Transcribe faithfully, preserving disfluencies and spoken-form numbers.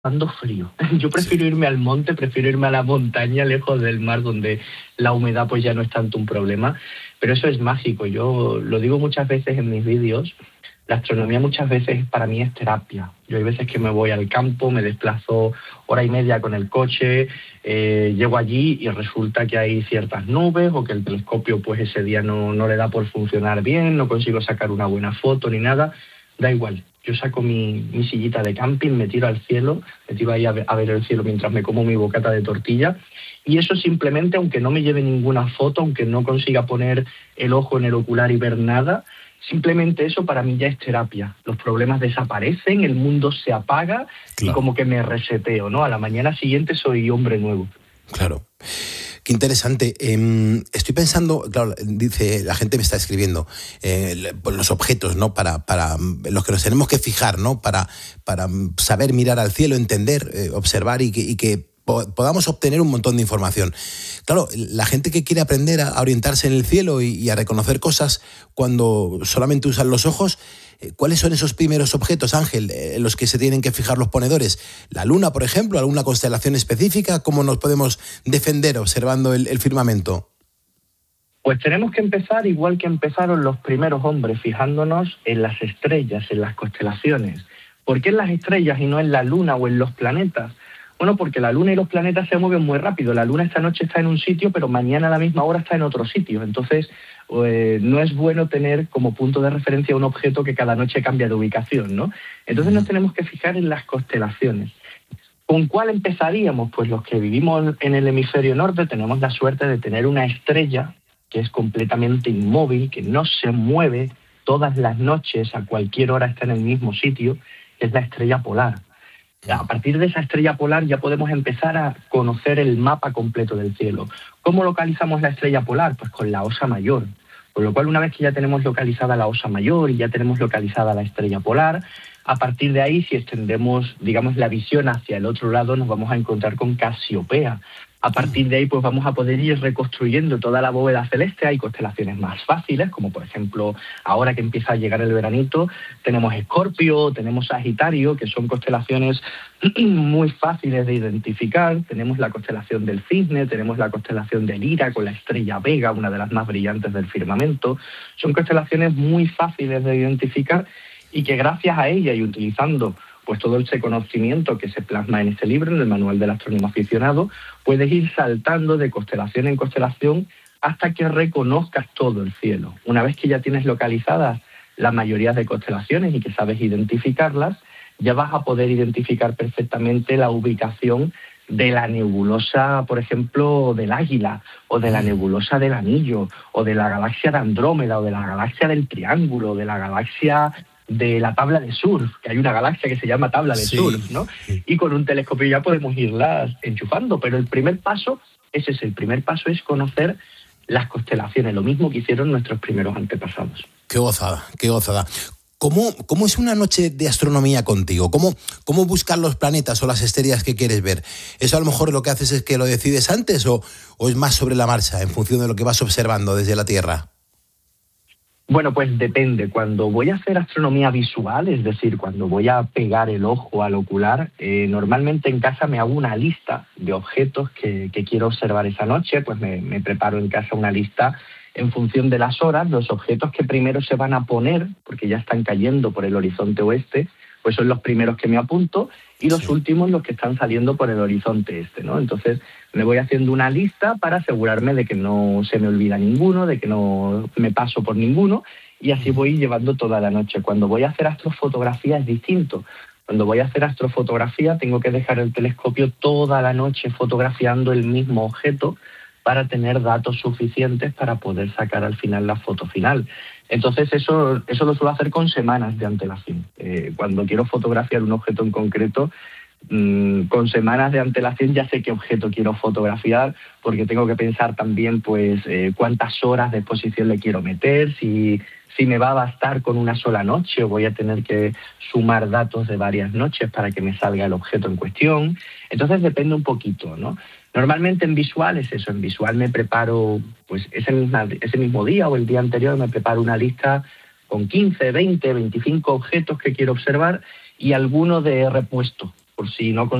Dando frío. Yo prefiero irme al monte, prefiero irme a la montaña, lejos del mar, donde la humedad pues ya no es tanto un problema, pero eso es mágico. Yo lo digo muchas veces en mis vídeos, la astronomía muchas veces para mí es terapia. Yo hay veces que me voy al campo, me desplazo hora y media con el coche, eh, llego allí y resulta que hay ciertas nubes o que el telescopio pues ese día no, no le da por funcionar bien, no consigo sacar una buena foto ni nada. Da igual, yo saco mi, mi sillita de camping, me tiro al cielo, me tiro ahí a ver, a ver el cielo mientras me como mi bocata de tortilla, y eso simplemente, aunque no me lleve ninguna foto, aunque no consiga poner el ojo en el ocular y ver nada, simplemente eso para mí ya es terapia. Los problemas desaparecen, el mundo se apaga, claro, y como que me reseteo, ¿no? A la mañana siguiente soy hombre nuevo. Claro. Qué interesante. Eh, estoy pensando, claro, dice, la gente me está escribiendo, eh, los objetos, ¿no? Para, para los que nos tenemos que fijar, ¿no? Para, para saber mirar al cielo, entender, eh, observar y que, y que podamos obtener un montón de información. Claro, la gente que quiere aprender a orientarse en el cielo y, y a reconocer cosas cuando solamente usan los ojos, ¿cuáles son esos primeros objetos, Ángel, en los que se tienen que fijar los ponedores? ¿La luna, por ejemplo? ¿Alguna constelación específica? ¿Cómo nos podemos defender observando el, el firmamento? Pues tenemos que empezar igual que empezaron los primeros hombres, fijándonos en las estrellas, en las constelaciones. ¿Por qué en las estrellas y no en la luna o en los planetas? Bueno, porque la luna y los planetas se mueven muy rápido. La luna esta noche está en un sitio, pero mañana a la misma hora está en otro sitio. Entonces, eh, no es bueno tener como punto de referencia un objeto que cada noche cambia de ubicación, ¿no? Entonces nos tenemos que fijar en las constelaciones. ¿Con cuál empezaríamos? Pues los que vivimos en el hemisferio norte tenemos la suerte de tener una estrella que es completamente inmóvil, que no se mueve todas las noches, a cualquier hora está en el mismo sitio, que es la estrella polar. A partir de esa estrella polar ya podemos empezar a conocer el mapa completo del cielo. ¿Cómo localizamos la estrella polar? Pues con la Osa Mayor. Con lo cual, una vez que ya tenemos localizada la Osa Mayor y ya tenemos localizada la estrella polar, a partir de ahí, si extendemos, digamos, la visión hacia el otro lado, nos vamos a encontrar con Casiopea. A partir de ahí, pues vamos a poder ir reconstruyendo toda la bóveda celeste. Hay constelaciones más fáciles, como por ejemplo, ahora que empieza a llegar el veranito, tenemos Escorpio, tenemos Sagitario, que son constelaciones muy fáciles de identificar. Tenemos la constelación del Cisne, tenemos la constelación de Lira con la estrella Vega, una de las más brillantes del firmamento. Son constelaciones muy fáciles de identificar y que gracias a ella y utilizando pues todo ese conocimiento que se plasma en este libro, en el Manual del Astrónomo Aficionado, puedes ir saltando de constelación en constelación hasta que reconozcas todo el cielo. Una vez que ya tienes localizadas la mayoría de constelaciones y que sabes identificarlas, ya vas a poder identificar perfectamente la ubicación de la nebulosa, por ejemplo, del Águila, o de la nebulosa del Anillo, o de la galaxia de Andrómeda, o de la galaxia del Triángulo, o de la galaxia de la tabla de surf, que hay una galaxia que se llama tabla de sí. surf, ¿no? Y con un telescopio ya podemos irlas enchufando, pero el primer paso, ese es el primer paso, es conocer las constelaciones, lo mismo que hicieron nuestros primeros antepasados. Qué gozada, qué gozada. ¿Cómo, cómo es una noche de astronomía contigo? ¿Cómo, ¿Cómo buscar los planetas o las estrellas que quieres ver? ¿Eso a lo mejor lo que haces es que lo decides antes o, o es más sobre la marcha, en función de lo que vas observando desde la Tierra? Bueno, pues depende. Cuando voy a hacer astronomía visual, es decir, cuando voy a pegar el ojo al ocular, eh, normalmente en casa me hago una lista de objetos que, que quiero observar esa noche, pues me, me preparo en casa una lista en función de las horas. Los objetos que primero se van a poner, porque ya están cayendo por el horizonte oeste, pues son los primeros que me apunto, y los sí. últimos los que están saliendo por el horizonte este, ¿no? Entonces me voy haciendo una lista para asegurarme de que no se me olvida ninguno, de que no me paso por ninguno, y así voy llevando toda la noche. Cuando voy a hacer astrofotografía es distinto. Cuando voy a hacer astrofotografía tengo que dejar el telescopio toda la noche fotografiando el mismo objeto para tener datos suficientes para poder sacar al final la foto final. Entonces eso, eso lo suelo hacer con semanas de antelación. Eh, cuando quiero fotografiar un objeto en concreto, mmm, con semanas de antelación ya sé qué objeto quiero fotografiar, porque tengo que pensar también pues eh, cuántas horas de exposición le quiero meter, si, si me va a bastar con una sola noche o voy a tener que sumar datos de varias noches para que me salga el objeto en cuestión. Entonces depende un poquito, ¿no? Normalmente en visual es eso, en visual me preparo, pues ese mismo, ese mismo día o el día anterior me preparo una lista con quince, veinte, veinticinco objetos que quiero observar y alguno de repuesto. por si no